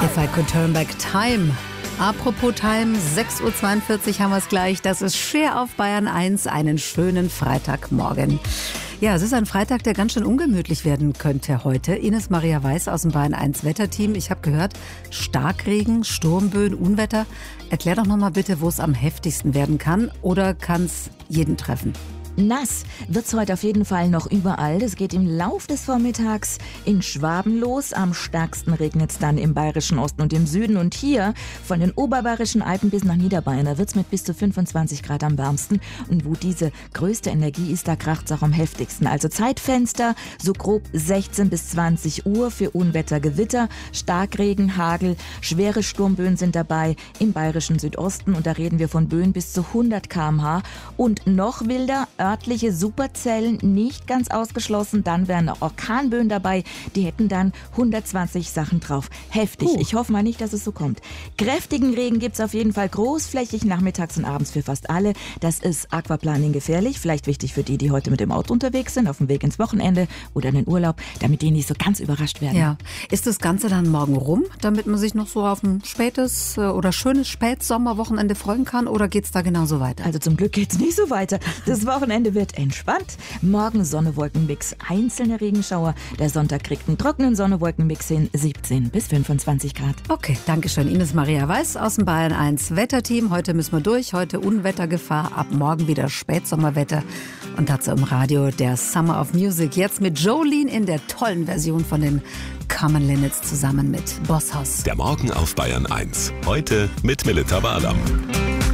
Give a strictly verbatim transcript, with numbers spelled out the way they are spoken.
If I could turn back time. Apropos Time, sechs Uhr zweiundvierzig haben wir es gleich. Das ist Cher auf Bayern eins. Einen schönen Freitagmorgen. Ja, es ist ein Freitag, der ganz schön ungemütlich werden könnte heute. Ines Maria Weiß aus dem Bayern eins Wetterteam. Ich habe gehört, Starkregen, Sturmböen, Unwetter. Erklär doch nochmal bitte, wo es am heftigsten werden kann. Oder kann es jeden treffen? Nass wird's heute auf jeden Fall noch überall. Das geht im Lauf des Vormittags in Schwaben los. Am stärksten regnet's dann im bayerischen Osten und im Süden. Und hier von den oberbayerischen Alpen bis nach Niederbayern, da wird's mit bis zu fünfundzwanzig Grad am wärmsten. Und wo diese größte Energie ist, da kracht's auch am heftigsten. Also Zeitfenster so grob sechzehn bis zwanzig Uhr für Unwetter, Gewitter, Starkregen, Hagel, schwere Sturmböen sind dabei im bayerischen Südosten. Und da reden wir von Böen bis zu hundert Kilometer pro Stunde. Und noch wilder, örtliche Superzellen nicht ganz ausgeschlossen. Dann wären auch Orkanböen dabei. Die hätten dann hundertzwanzig Sachen drauf. Heftig. Uh. Ich hoffe mal nicht, dass es so kommt. Kräftigen Regen gibt's auf jeden Fall großflächig nachmittags und abends für fast alle. Das ist Aquaplaning gefährlich. Vielleicht wichtig für die, die heute mit dem Auto unterwegs sind, auf dem Weg ins Wochenende oder in den Urlaub, damit die nicht so ganz überrascht werden. Ja. Ist das Ganze dann morgen rum, damit man sich noch so auf ein spätes oder schönes Spätsommerwochenende freuen kann? Oder geht's da genauso weiter? Also zum Glück geht's nicht so weiter. Das Wochenende wird entspannt. Morgen Sonne-Wolken-Mix, einzelne Regenschauer. Der Sonntag kriegt einen trockenen Sonne-Wolken-Mix hin, siebzehn bis fünfundzwanzig Grad. Okay, danke schön. Ines Maria Weiß aus dem Bayern eins Wetterteam. Heute müssen wir durch. Heute Unwettergefahr. Ab morgen wieder Spätsommerwetter. Und dazu im Radio der Summer of Music. Jetzt mit Jolene in der tollen Version von den Common Linnets zusammen mit Bosshaus. Der Morgen auf Bayern eins. Heute mit Melita Badam.